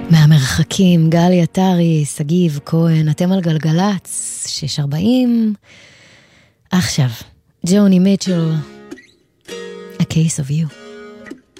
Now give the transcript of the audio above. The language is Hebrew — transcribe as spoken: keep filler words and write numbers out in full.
מהמרחקים, גלי עטרי, סגיב כהן, אתם על גלגלץ, שש ארבעים. עכשיו, ג'וני מיטשל, A Case of You.